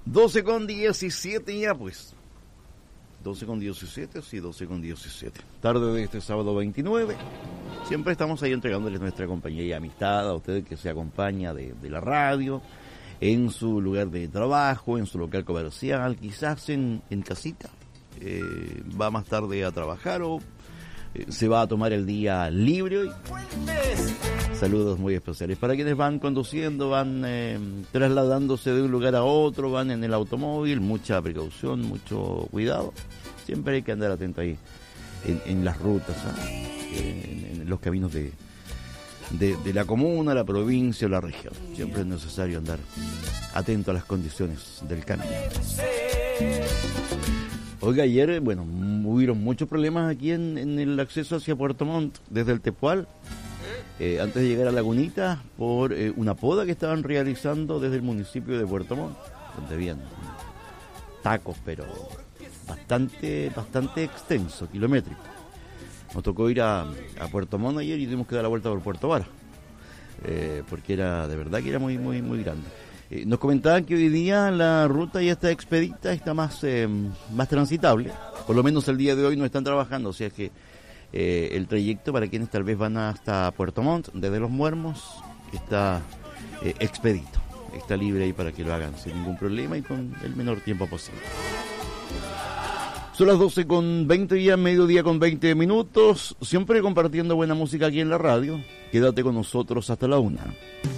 12:17 ya pues. 12:17, sí, 12:17. Tarde de este sábado 29. Siempre estamos ahí entregándoles nuestra compañía y amistad a usted que se acompaña de la radio, en su lugar de trabajo, en su local comercial, quizás en casita. Va más tarde a trabajar o se va a tomar el día libre. Y saludos muy especiales para quienes van conduciendo, van trasladándose de un lugar a otro, van en el automóvil, mucha precaución, mucho cuidado. Siempre hay que andar atento ahí en las rutas, en los caminos de la comuna, la provincia o la región. Siempre es necesario andar atento a las condiciones del camino. Oiga, ayer, hubieron muchos problemas aquí en el acceso hacia Puerto Montt, desde el Tepual, antes de llegar a Lagunita, por una poda que estaban realizando desde el municipio de Puerto Montt, donde habían tacos, pero bastante extenso, kilométrico. Nos tocó ir a Puerto Montt ayer y tuvimos que dar la vuelta por Puerto Vara, porque de verdad que era muy grande. Nos comentaban que hoy día la ruta ya está expedita, está más transitable. Por lo menos el día de hoy no están trabajando, o sea que el trayecto para quienes tal vez van hasta Puerto Montt, desde Los Muermos, está expedito. Está libre ahí para que lo hagan sin ningún problema y con el menor tiempo posible. Son las 12:20 ya, mediodía con 20 minutos. Siempre compartiendo buena música aquí en la radio. Quédate con nosotros hasta la 1.